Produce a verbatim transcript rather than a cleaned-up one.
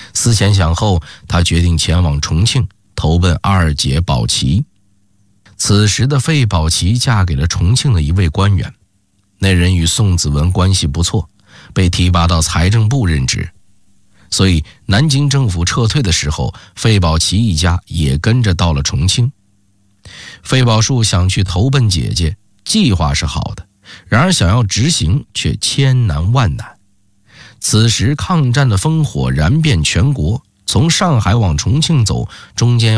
思前想后，他决定前往重庆，投奔二姐宝琦。此时的费宝琦嫁给了重庆的一位官员，那人与宋子文关系不错，被提拔到财政部任职。所以南京政府撤退的时候，费宝琦一家也跟着到了重庆。费宝树想去投奔姐姐，计划是好的，然而想要执行却千难万难。此时抗战的烽火燃遍全国，从上海往重庆走，中间